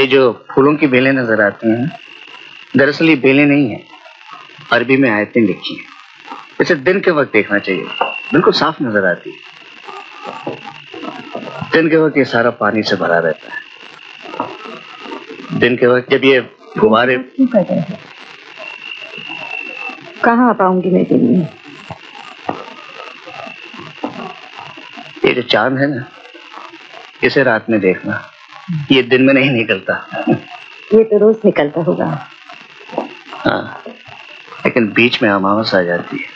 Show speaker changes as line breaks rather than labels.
ये जो फूलों की बेलें नजर आती हैं, दरअसल ये बेलें नहीं है, अरबी में आयतें लिखी हैं। इसे दिन के वक्त देखना चाहिए, बिल्कुल साफ नजर आती है। दिन के वक्त ये सारा पानी से भरा रहता है। दिन के वक्त जब ये फुहारे
कहाँ आ पाऊंगी मैं दिन में?
ये जो चांद है ना, इसे रात में देखना, ये दिन में नहीं निकलता।
ये तो रोज निकलता होगा।
हाँ, लेकिन बीच में अमावस आ जाती है।